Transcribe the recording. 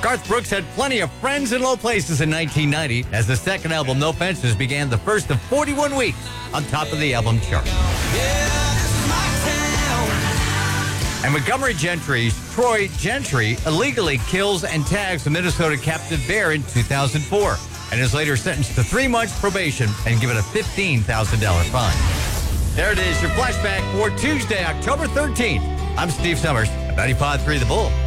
Garth Brooks had plenty of friends in low places in 1990 as the second album, No Fences, began the first of 41 weeks on top of the album chart. And Montgomery Gentry's Troy Gentry illegally kills and tags a Minnesota captive bear in 2004 and is later sentenced to 3 months probation and given a $15,000 fine. There it is, your flashback for Tuesday, October 13th. I'm Steve Summers at 95.3 The Bull.